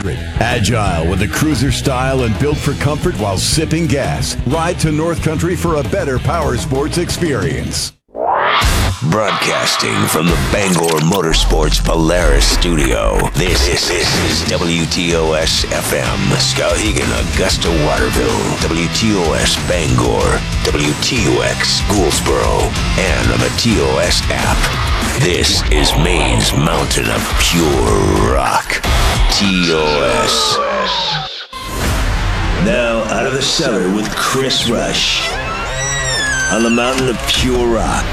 100. Agile with a cruiser style and built for comfort while sipping gas. Ride to North Country for a better power sports experience. Broadcasting from the Bangor Motorsports Polaris studio, this is WTOS FM, Skowhegan, Augusta, Waterville, WTOS Bangor, WTOX Gouldsboro, and on the TOS app. This is Maine's mountain of pure rock, TOS. Now out of the cellar with Chris Rush on the mountain of pure rock,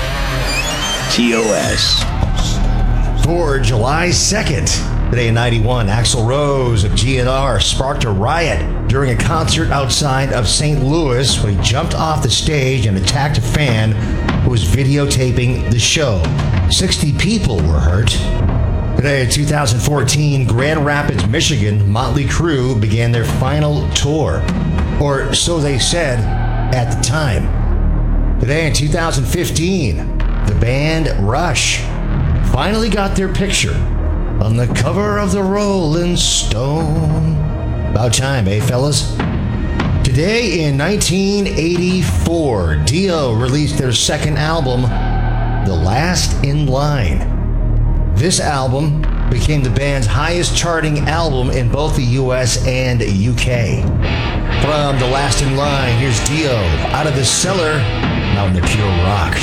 TOS. For July 2nd, today in 91, Axl Rose of GNR sparked a riot during a concert outside of St. Louis when he jumped off the stage and attacked a fan who was videotaping the show. 60 people were hurt. Today in 2014, Grand Rapids, Michigan, Motley Crue began their final tour, or so they said at the time. Today in 2015, the band Rush finally got their picture on the cover of the Rolling Stone. About time, eh, fellas? Today in 1984, Dio released their second album, The Last in Line. This album became the band's highest charting album in both the US and UK. From The Last in Line, here's Dio, Out of the Cellar, Mountain of Pure Rock.